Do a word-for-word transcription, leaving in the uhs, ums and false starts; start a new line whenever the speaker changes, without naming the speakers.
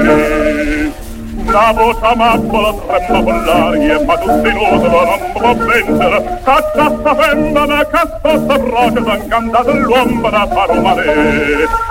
Una voce amabile trema con l'aria, ma tutti nudono non può vendere. Caccia sta femmina che sposta broce, s'ha incantato l'uomo da fare male.